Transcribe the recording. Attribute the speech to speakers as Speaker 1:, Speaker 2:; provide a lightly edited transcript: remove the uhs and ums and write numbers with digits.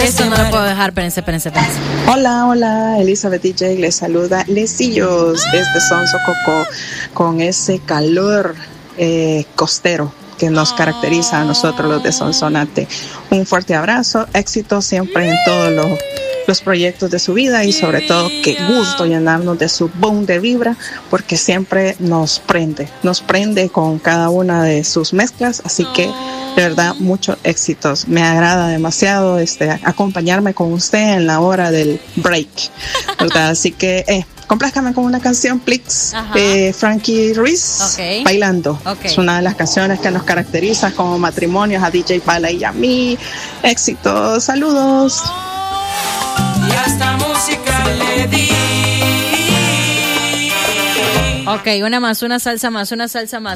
Speaker 1: Eso no lo puedo dejar, espérense.
Speaker 2: Hola, Elizabeth DJ, les saluda Lesillos desde Sonsococo con ese calor costero que nos caracteriza a nosotros los de Sonsonate. Un fuerte abrazo, éxito siempre en todos los proyectos de su vida y sobre todo qué gusto llenarnos de su boom de vibra porque siempre nos prende con cada una de sus mezclas, así que de verdad muchos éxitos. Me agrada demasiado acompañarme con usted en la hora del break, ¿verdad? Así que complázcame con una canción, please. Frankie Ruiz, Bailando. Es una de las canciones que nos caracteriza como matrimonios a DJ Bala y a mí. Éxitos, saludos.
Speaker 3: Y hasta música le di.
Speaker 1: Ok, una salsa más.